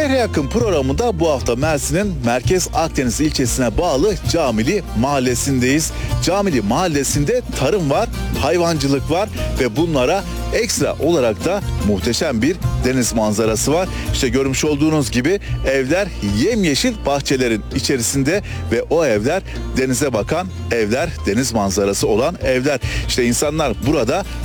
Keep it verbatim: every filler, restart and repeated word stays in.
Şehre Yakın programında bu hafta Mersin'in Merkez Akdeniz ilçesine bağlı Camili Mahallesi'ndeyiz. Camili Mahallesi'nde tarım var, hayvancılık var ve bunlara ekstra olarak da muhteşem bir deniz manzarası var. İşte görmüş olduğunuz gibi evler yemyeşil bahçelerin içerisinde ve o evler denize bakan evler, deniz manzarası olan evler. İşte insanlar burada